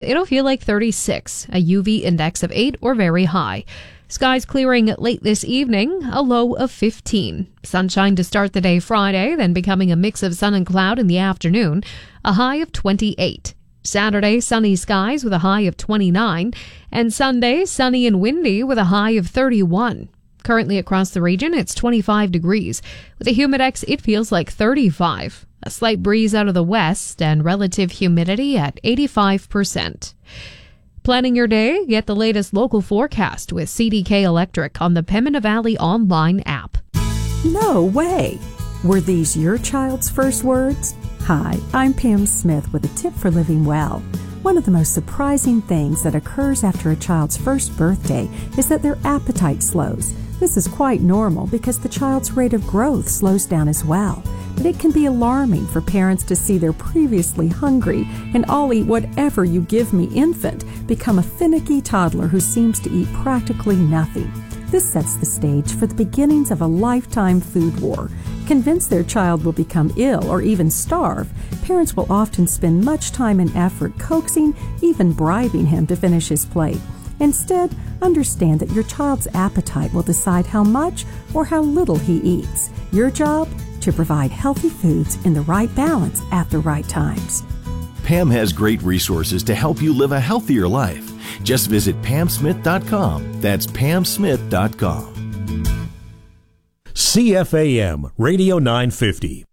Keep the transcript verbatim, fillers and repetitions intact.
it'll feel like thirty-six, a U V index of eight or very high. Skies clearing late this evening, a low of fifteen. Sunshine to start the day Friday, then becoming a mix of sun and cloud in the afternoon, a high of twenty-eight. Saturday, sunny skies with a high of twenty-nine, and Sunday, sunny and windy with a high of thirty-one. Currently across the region, it's twenty-five degrees. With a humidex, it feels like thirty-five. A slight breeze out of the west and relative humidity at eighty-five percent. Planning your day? Get the latest local forecast with C D K Electric on the Pembina Valley online app. No way! Were these your child's first words? Hi, I'm Pam Smith with a tip for living well. One of the most surprising things that occurs after a child's first birthday is that their appetite slows. This is quite normal because the child's rate of growth slows down as well. But it can be alarming for parents to see their previously hungry and I'll eat whatever you give me infant become a finicky toddler who seems to eat practically nothing. This sets the stage for the beginnings of a lifetime food war. Convinced their child will become ill or even starve, parents will often spend much time and effort coaxing, even bribing him to finish his plate. Instead, understand that your child's appetite will decide how much or how little he eats. Your job? To provide healthy foods in the right balance at the right times. Pam has great resources to help you live a healthier life. Just visit pam smith dot com. That's pam smith dot com. C F A M Radio nine fifty.